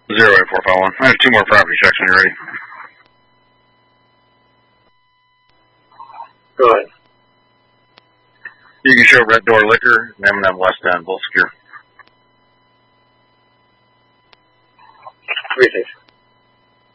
08451. I have 2 more property checks when you're ready. Go ahead. You can show Red Door Liquor and M&M West End, both secure. 3-6.